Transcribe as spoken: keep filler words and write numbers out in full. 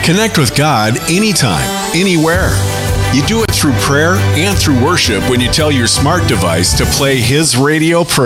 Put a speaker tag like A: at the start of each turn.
A: Connect with God anytime, anywhere. You do it through prayer and through worship when you tell your smart device to play His radio prayer.